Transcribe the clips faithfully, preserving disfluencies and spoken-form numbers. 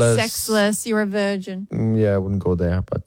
Sexless, you're a virgin. Yeah, I wouldn't go there, but...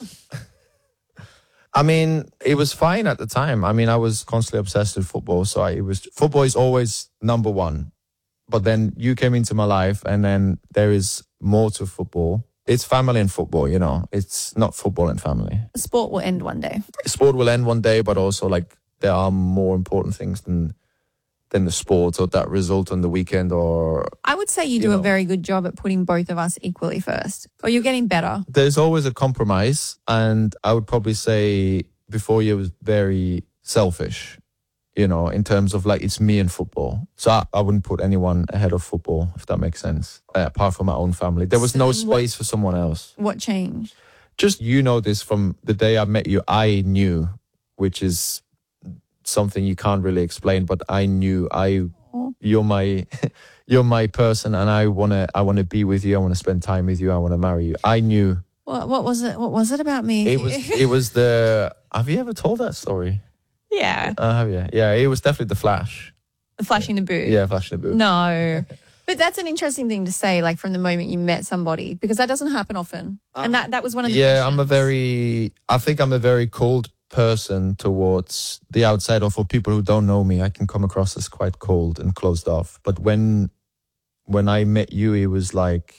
I mean, it was fine at the time. I mean, I was constantly obsessed with football, so I, it was... Football is always number one. But then you came into my life, and then there is more to football. It's family and football, you know. It's not football and family. Sport will end one day. Sport will end one day, but also, like, there are more important things than... than the sport or that result on the weekend or... I would say you do you know. a very good job at putting both of us equally first. Or you're getting better. There's always a compromise, and I would probably say before you was very selfish, you know, in terms of like it's me and football. So I, I wouldn't put anyone ahead of football, if that makes sense, uh, apart from my own family. There was So no what- space for someone else. What changed? Just, you know this from the day I met you, I knew, which is... something you can't really explain, but I knew I you're my you're my person, and I wanna I wanna be with you. I wanna spend time with you. I wanna marry you. I knew. What what was it? What was it about me? It was it was the. Have you ever told that story? Yeah, Uh, have you? Yeah, it was definitely the flash. the flashing the boot. Yeah, flash in the boot. No, but that's an interesting thing to say. Like from the moment you met somebody, because that doesn't happen often, and that that was one of the. Yeah, I'm a questions. very. I think I'm a very cold person towards the outside, or for people who don't know me, I can come across as quite cold and closed off. But when when I met you, it was like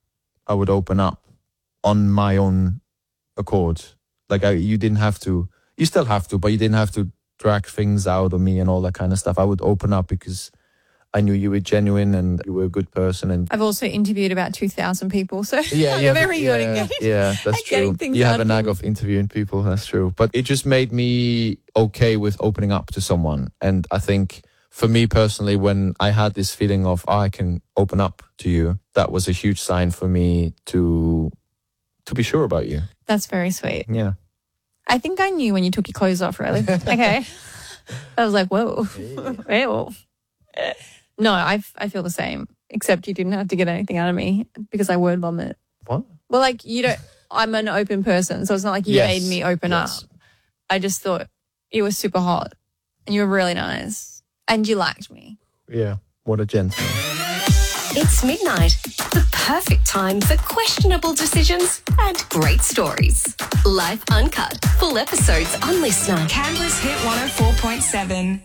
I would open up on my own accord. Like I, you didn't have to, you still have to, but you didn't have to drag things out of me and all that kind of stuff. I would open up because I knew you were genuine and you were a good person. And I've also interviewed about two thousand people, so yeah, I'm yeah, very good yeah, at getting, yeah, that's at getting true. things You out have a of knack people. of interviewing people, that's true. But it just made me okay with opening up to someone. And I think for me personally, when I had this feeling of, oh, I can open up to you, that was a huge sign for me to to be sure about you. That's very sweet. Yeah. I think I knew when you took your clothes off, really. Okay. I was like, whoa. Whoa. No, I, I feel the same, except you didn't have to get anything out of me because I word vomit. What? Well, like, you don't, I'm an open person, so it's not like you Yes, made me open yes. up. I just thought you were super hot and you were really nice and you liked me. Yeah. What a gentleman. It's midnight, the perfect time for questionable decisions and great stories. Life Uncut, full episodes on Listener. Canberra's Hit one oh four point seven.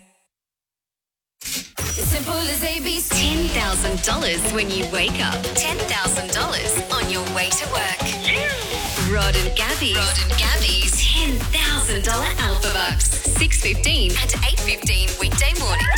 Simple as A B C. ten thousand dollars when you wake up. ten thousand dollars on your way to work. Rod and Gabby. Rod and Gabby's ten thousand dollars Alpha Bucks. six fifteen and eight fifteen weekday mornings.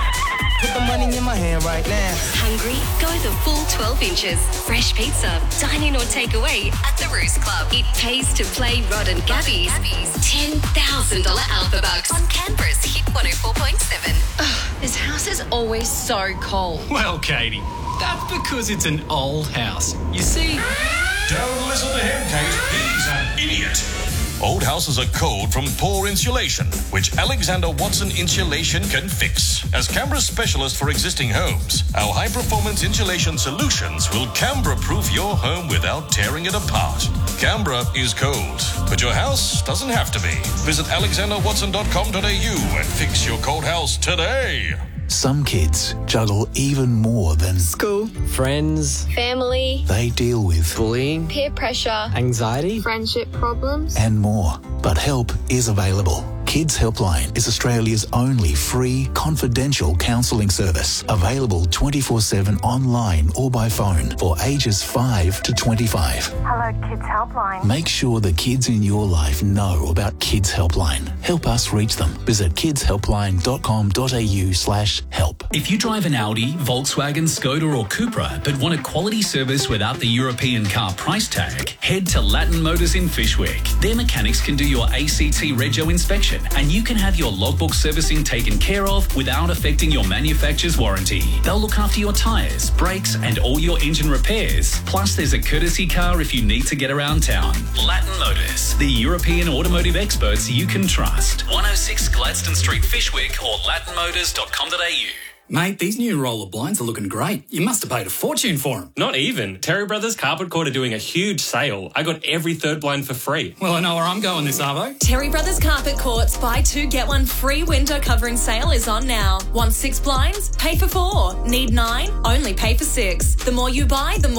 Put the money in my hand right now. Hungry? Go the full twelve inches. Fresh pizza, dine in or take away at the Roost Club. It pays to play Rod and Gabby's ten thousand dollars Alpha Bucks on Canberra's Hit one oh four point seven. This house is always so cold. Well, Katie, that's because it's an old house. You see... Don't listen to him, Kate. He's an idiot. Old houses are cold from poor insulation, which Alexander Watson Insulation can fix. As Canberra's specialist for existing homes, our high-performance insulation solutions will Canberra-proof your home without tearing it apart. Canberra is cold, but your house doesn't have to be. Visit alexander watson dot com dot a u and fix your cold house today. Some kids juggle even more than school, friends, family, they deal with bullying, peer pressure, anxiety, friendship problems, and more. But help is available. Kids Helpline is Australia's only free, confidential counselling service, available twenty-four seven online or by phone for ages five to twenty-five. Hello, Kids Helpline. Make sure the kids in your life know about Kids Helpline. Help us reach them. Visit kids helpline dot com dot a u slash help. If you drive an Audi, Volkswagen, Skoda or Cupra but want a quality service without the European car price tag, head to Latin Motors in Fishwick. Their mechanics can do your A C T Rego inspection and you can have your logbook servicing taken care of without affecting your manufacturer's warranty. They'll look after your tyres, brakes and all your engine repairs. Plus there's a courtesy car if you need to get around town. Latin Motors, the European automotive experts you can trust. one oh six Gladstone Street, Fishwick or latin motors dot com dot a u. Mate, these new roller blinds are looking great. You must have paid a fortune for them. Not even. Terry Brothers Carpet Court are doing a huge sale. I got every third blind for free. Well, I know where I'm going this arvo. Terry Brothers Carpet Court's buy two, get one free window covering sale is on now. Want six blinds? Pay for four. Need nine? Only pay for six. The more you buy, the more